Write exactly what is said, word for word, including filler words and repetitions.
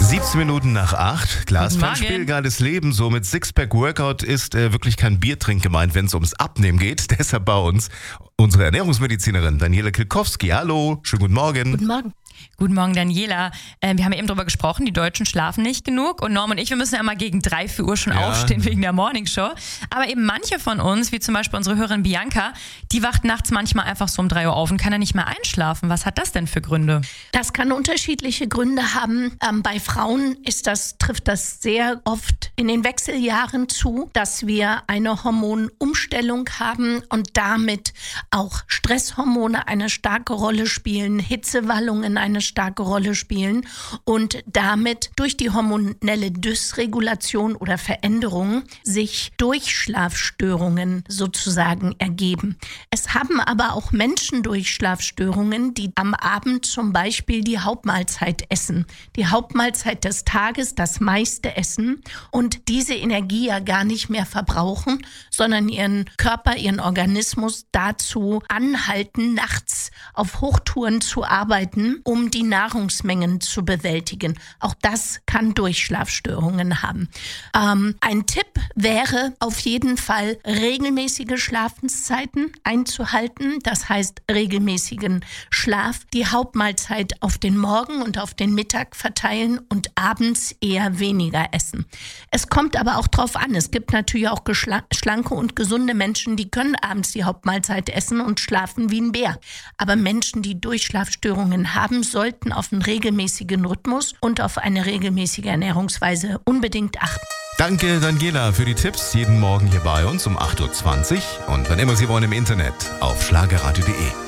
siebzehn Minuten nach acht. Glas Guten von Morgen. Spielgeiles Leben. So mit Sixpack-Workout ist äh, wirklich kein Biertrink gemeint, wenn es ums Abnehmen geht. Deshalb bei uns unsere Ernährungsmedizinerin Daniela Kilkowski. Hallo, schönen guten Morgen. Guten Morgen. Guten Morgen, Daniela. Äh, wir haben ja eben drüber gesprochen, die Deutschen schlafen nicht genug. Und Norm und ich, wir müssen ja immer gegen drei, vier Uhr schon Ja. aufstehen wegen der Morningshow. Aber eben manche von uns, wie zum Beispiel unsere Hörerin Bianca, die wacht nachts manchmal einfach so um drei Uhr auf und kann ja nicht mehr einschlafen. Was hat das denn für Gründe? Das kann unterschiedliche Gründe haben. Ähm, bei Frauen ist das, trifft das sehr oft in den Wechseljahren zu, dass wir eine Hormonumstellung haben und damit auch Stresshormone eine starke Rolle spielen, Hitzewallungen eine starke Rolle spielen und damit durch die hormonelle Dysregulation oder Veränderung sich Durchschlafstörungen sozusagen ergeben. Es haben aber auch Menschen Durchschlafstörungen, die am Abend zum Beispiel die Hauptmahlzeit essen. Die Hauptmahlzeit des Tages, das meiste essen und diese Energie ja gar nicht mehr verbrauchen, sondern ihren Körper, ihren Organismus dazu anhalten, nachts auf Hochtouren zu arbeiten, um die Nahrungsmengen zu bewältigen. Auch das kann Durchschlafstörungen haben. Ähm, ein Tipp wäre auf jeden Fall, regelmäßige Schlafenszeiten einzuhalten. Das heißt, regelmäßigen Schlaf, die Hauptmahlzeit auf den Morgen und auf den Mittag verteilen und abends eher weniger essen. Es kommt aber auch drauf an. Es gibt natürlich auch geschla- schlanke und gesunde Menschen, die können abends die Hauptmahlzeit essen und schlafen wie ein Bär. Aber Menschen, die Durchschlafstörungen haben, sollten auf einen regelmäßigen Rhythmus und auf eine regelmäßige Ernährungsweise unbedingt achten. Danke, Daniela, für die Tipps. Jeden Morgen hier bei uns um acht Uhr zwanzig und wann immer Sie wollen im Internet auf schlagerradio punkt de.